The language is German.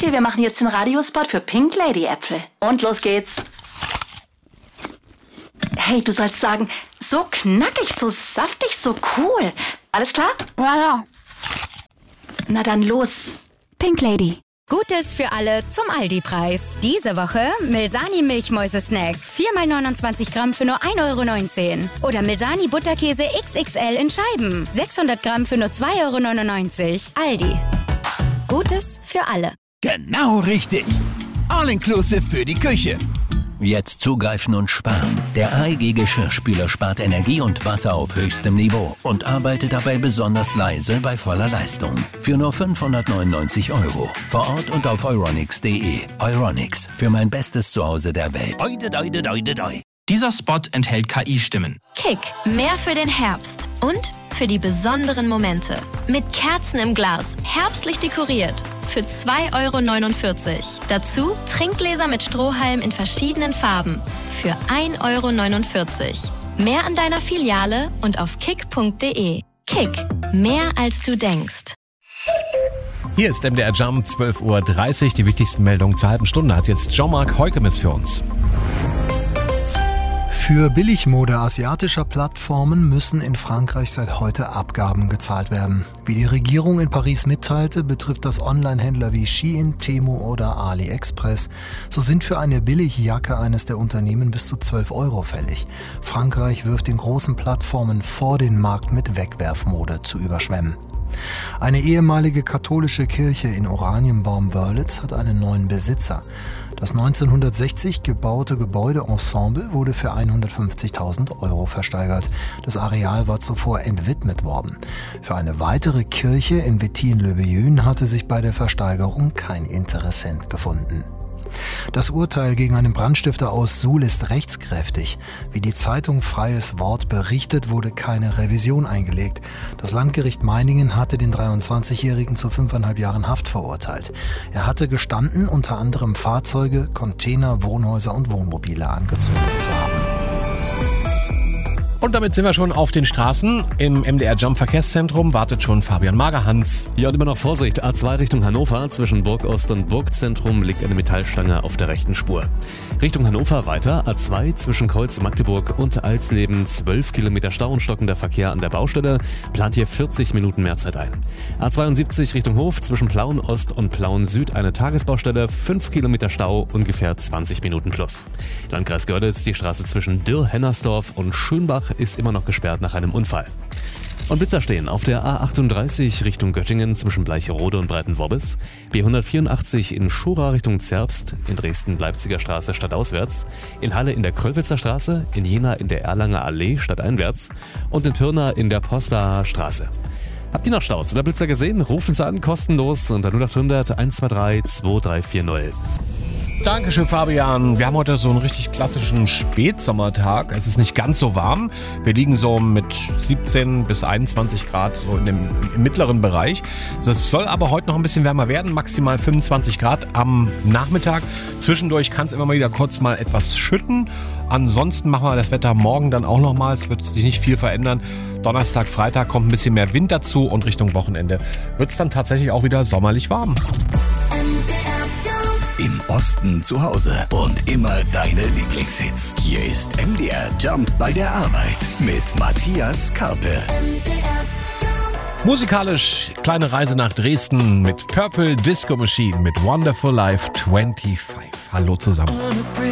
Okay, wir machen jetzt den Radiospot für Pink Lady Äpfel. Und los geht's. Hey, du sollst sagen, so knackig, so saftig, so cool. Alles klar? Ja. Na dann los. Pink Lady. Gutes für alle zum Aldi-Preis. Diese Woche Milsani Milchmäuse-Snack. 4x29 Gramm für nur 1,19 €. Oder Milsani Butterkäse XXL in Scheiben. 600 Gramm für nur 2,99 €. Aldi. Gutes für alle. Genau richtig. All-inclusive für die Küche. Jetzt zugreifen und sparen. Der AEG Geschirrspüler spart Energie und Wasser auf höchstem Niveau und arbeitet dabei besonders leise bei voller Leistung. Für nur 599 €. Vor Ort und auf euronics.de. Euronics, für mein bestes Zuhause der Welt. Dieser Spot enthält KI-Stimmen. Kick, mehr für den Herbst und für die besonderen Momente. Mit Kerzen im Glas, herbstlich dekoriert. Für 2,49 €. Dazu Trinkgläser mit Strohhalm in verschiedenen Farben. Für 1,49 €. Mehr an deiner Filiale und auf kick.de. Kick, mehr als du denkst. Hier ist MDR Jump, 12:30 Uhr. Die wichtigsten Meldungen zur halben Stunde hat jetzt Jean-Marc Heukemis für uns. Für Billigmode asiatischer Plattformen müssen in Frankreich seit heute Abgaben gezahlt werden. Wie die Regierung in Paris mitteilte, betrifft das Onlinehändler wie Shein, Temu oder AliExpress. So sind für eine Billigjacke eines der Unternehmen bis zu 12 € fällig. Frankreich wirft den großen Plattformen vor, den Markt mit Wegwerfmode zu überschwemmen. Eine ehemalige katholische Kirche in Oranienbaum-Wörlitz hat einen neuen Besitzer. Das 1960 gebaute Gebäudeensemble wurde für 150.000 € versteigert. Das Areal war zuvor entwidmet worden. Für eine weitere Kirche in Wettin-le-Beaune hatte sich bei der Versteigerung kein Interessent gefunden. Das Urteil gegen einen Brandstifter aus Suhl ist rechtskräftig. Wie die Zeitung Freies Wort berichtet, wurde keine Revision eingelegt. Das Landgericht Meiningen hatte den 23-Jährigen zu 5,5 Jahren Haft verurteilt. Er hatte gestanden, unter anderem Fahrzeuge, Container, Wohnhäuser und Wohnmobile angezündet zu haben. Und damit sind wir schon auf den Straßen. Im MDR Jump Verkehrszentrum wartet schon Fabian Magerhans. Ja, und immer noch Vorsicht. A2 Richtung Hannover. Zwischen Burgost und Burgzentrum liegt eine Metallstange auf der rechten Spur. Richtung Hannover weiter. A2 zwischen Kreuz Magdeburg und Alsleben. 12 Kilometer Stau und stockender Verkehr an der Baustelle. Plant hier 40 Minuten mehr Zeit ein. A72 Richtung Hof. Zwischen Plauen Ost und Plauen Süd eine Tagesbaustelle. 5 Kilometer Stau, ungefähr 20 Minuten plus. Landkreis Görlitz, die Straße zwischen Dürr-Hennersdorf und Schönbach ist immer noch gesperrt nach einem Unfall. Und Blitzer stehen auf der A38 Richtung Göttingen zwischen Bleicherode und Breitenworbis, B184 in Schura Richtung Zerbst, in Dresden-Leipziger Straße stadtauswärts, in Halle in der Kröllwitzer Straße, in Jena in der Erlanger Allee stadteinwärts und in Pirna in der Postaer Straße. Habt ihr noch Staus oder Blitzer gesehen? Ruft uns an, kostenlos unter 0800 123 2340. Dankeschön, Fabian. Wir haben heute so einen richtig klassischen Spätsommertag. Es ist nicht ganz so warm. Wir liegen so mit 17 bis 21 Grad so im mittleren Bereich. Es soll aber heute noch ein bisschen wärmer werden, maximal 25 Grad am Nachmittag. Zwischendurch kann es immer mal wieder kurz mal etwas schütten. Ansonsten machen wir das Wetter morgen dann auch nochmal. Es wird sich nicht viel verändern. Donnerstag, Freitag kommt ein bisschen mehr Wind dazu und Richtung Wochenende wird es dann tatsächlich auch wieder sommerlich warm. Im Osten zu Hause und immer deine Lieblingshits. Hier ist MDR Jump bei der Arbeit mit Matthias Karpe. Musikalisch kleine Reise nach Dresden mit Purple Disco Machine mit Wonderful Life 25. Hallo zusammen.